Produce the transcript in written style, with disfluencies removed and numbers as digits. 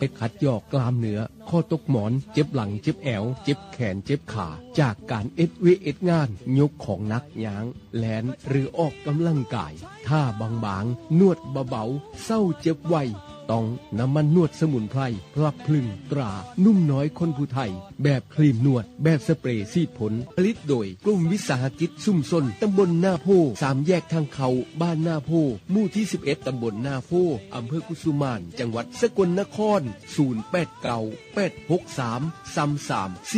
ขัดยอกกล้ามเนื้อข้อตกหมอนเจ็บหลังเจ็บแอวเจ็บแขนเจ็บขาจากการเอ็ดงานยกของหนักย้างแลนหรือออกกำลังกายท่าบางๆนวดเบาๆเศร้าเจ็บไวต้องน้ำมันนวดสมุนไพรพลับพลึงตรานุ่มน้อยคนผู้ไทยแบบครีมนวดแบบสเปรย์ซีดผลผลิตโดยกลุ่มวิสาหกิจชุมชนตำบลนาโพ3แยกทางเขาบ้านนาโพหมู่ที่11ตำบลนาโพอำเภอกุสุมานจังหวัดสกลนคร08986333